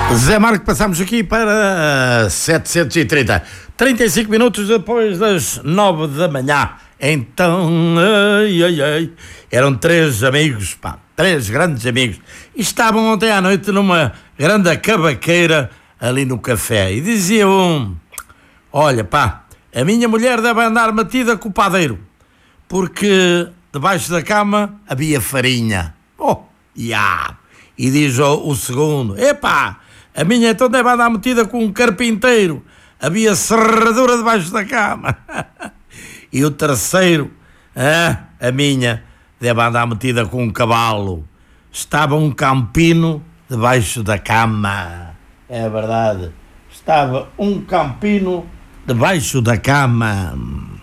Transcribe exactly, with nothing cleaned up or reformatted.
Zé Marco, passamos aqui para setecentos e trinta. trinta e cinco minutos depois das nove da manhã. Então, ai, ai, ai, eram três amigos, pá, três grandes amigos. E estavam ontem à noite numa grande cavaqueira ali no café. E dizia um: olha, pá, a minha mulher deve andar metida com o padeiro, porque debaixo da cama havia farinha. Oh, yeah. E diz o, o segundo: epá, a minha então deve andar metida com um carpinteiro, havia serradura debaixo da cama. E o terceiro: ah, a minha deve andar metida com um cavalo, estava um campino debaixo da cama. É verdade, estava um campino debaixo da cama.